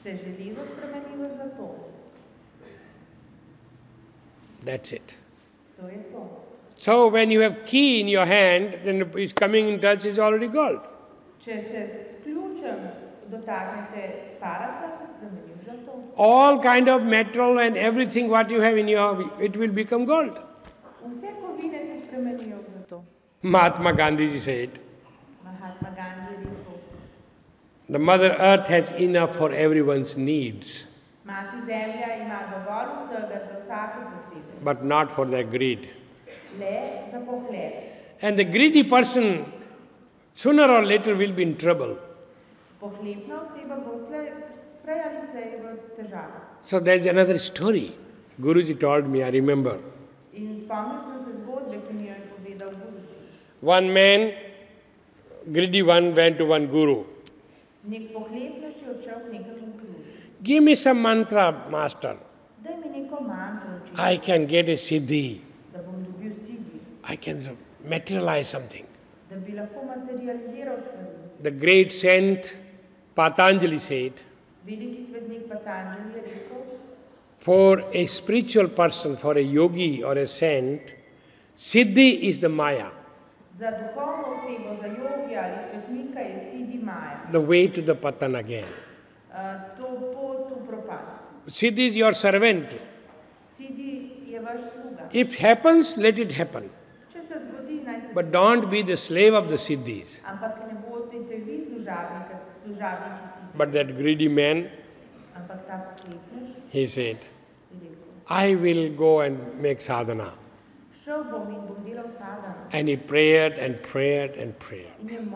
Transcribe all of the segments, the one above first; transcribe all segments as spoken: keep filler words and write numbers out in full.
That's it. So when you have key in your hand, then it's coming in touch, is already gold. All kind of metal and everything what you have in your, it will become gold. Mahatma Gandhi said, the Mother Earth has enough for everyone's needs, but not for their greed. And the greedy person, sooner or later, will be in trouble. So there's another story. Guruji told me, I remember. One man, greedy one, went to one guru. Give me some mantra, master. I can get a siddhi. I can materialize something. The great saint Patanjali said, for a spiritual person, for a yogi or a saint, siddhi is the maya. The way to the patan again. Siddhi is your servant. If it happens, let it happen. But don't be the slave of the siddhis. But that greedy man, he said, I will go and make sadhana. And he prayed and prayed and prayed.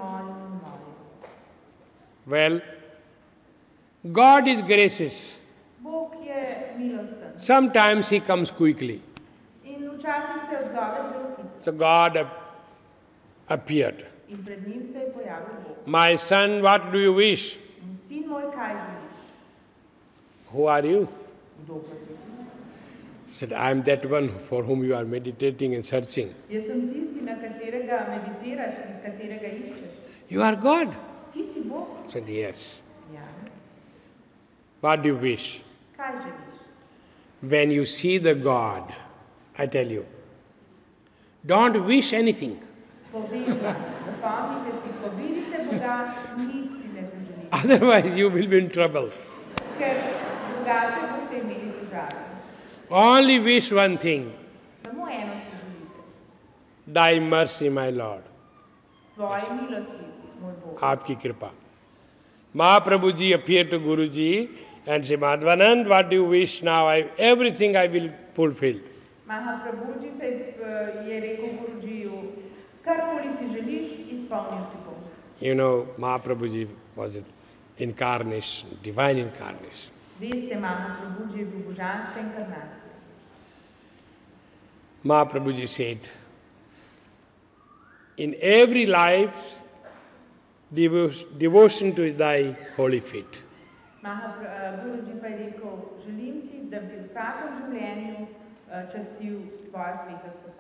Well, God is gracious. Sometimes he comes quickly. So God appeared. My son, what do you wish? Who are you? He said, I am that one for whom you are meditating and searching. You are God? I said, yes. What do you wish? When you see the God, I tell you, don't wish anything. Otherwise you will be in trouble. Only wish one thing. Thy mercy, my Lord. Aapki kripa. Mahaprabhuji appeared to Guruji and said, Madhvanand, what do you wish now? I, everything I will fulfill. Mahaprabhuji said, Guruji, karkoli si želiš, izpolnil ti bom. You know, Mahaprabhuji was an incarnation, divine incarnation. Veste, Mahaprabhuji je bil božanska inkarnacija. Mahaprabhuji said, in every life, devotion to thy holy feet. Guruji pa je rekel, želim si, da bi v vsakem življenju častil tvoja sveta stopala.